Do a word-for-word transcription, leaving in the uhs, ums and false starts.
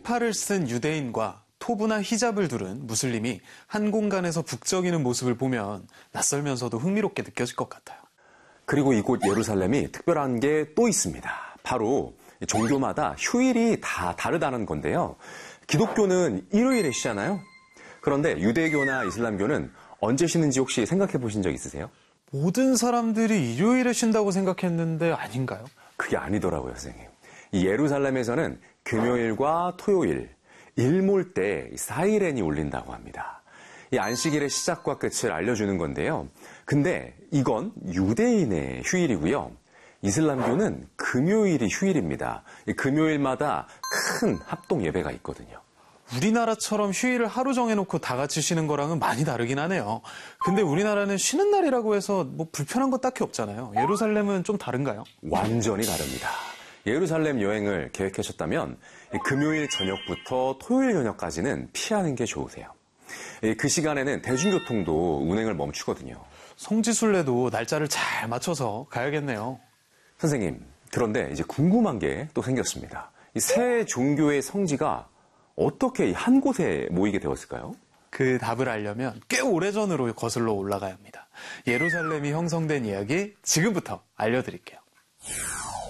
키파를 쓴 유대인과 토브나 히잡을 두른 무슬림이 한 공간에서 북적이는 모습을 보면 낯설면서도 흥미롭게 느껴질 것 같아요. 그리고 이곳 예루살렘이 특별한 게 또 있습니다. 바로 종교마다 휴일이 다 다르다는 건데요. 기독교는 일요일에 쉬잖아요. 그런데 유대교나 이슬람교는 언제 쉬는지 혹시 생각해 보신 적 있으세요? 모든 사람들이 일요일에 쉰다고 생각했는데 아닌가요? 그게 아니더라고요, 선생님. 이 예루살렘에서는 금요일과 토요일, 일몰 때 사이렌이 울린다고 합니다. 이 안식일의 시작과 끝을 알려주는 건데요. 근데 이건 유대인의 휴일이고요. 이슬람교는 금요일이 휴일입니다. 금요일마다 큰 합동 예배가 있거든요. 우리나라처럼 휴일을 하루 정해놓고 다 같이 쉬는 거랑은 많이 다르긴 하네요. 근데 우리나라는 쉬는 날이라고 해서 뭐 불편한 거 딱히 없잖아요. 예루살렘은 좀 다른가요? 완전히 다릅니다. 예루살렘 여행을 계획하셨다면 금요일 저녁부터 토요일 저녁까지는 피하는 게 좋으세요. 그 시간에는 대중교통도 운행을 멈추거든요. 성지순례도 날짜를 잘 맞춰서 가야겠네요. 선생님, 그런데 이제 궁금한 게 또 생겼습니다. 이 세 종교의 성지가 어떻게 한 곳에 모이게 되었을까요? 그 답을 알려면 꽤 오래전으로 거슬러 올라가야 합니다. 예루살렘이 형성된 이야기 지금부터 알려드릴게요.